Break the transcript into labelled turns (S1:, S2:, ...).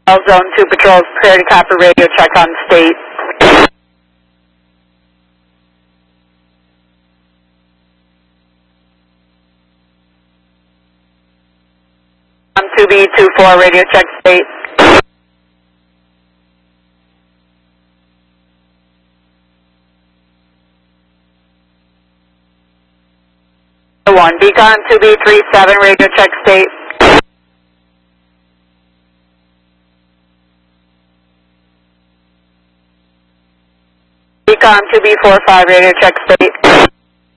S1: Zone 2 patrols, Prairie Copper radio check on state. 2B24 radio check state. One Beacon 2B37 radio check state. Beacon 2B45 radio check state.